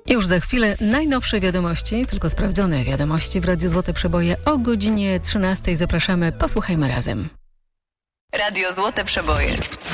Już za chwilę najnowsze wiadomości, tylko sprawdzone wiadomości w Radiu Złote Przeboje o godzinie 13. Zapraszamy, posłuchajmy razem. Radio Złote Przeboje.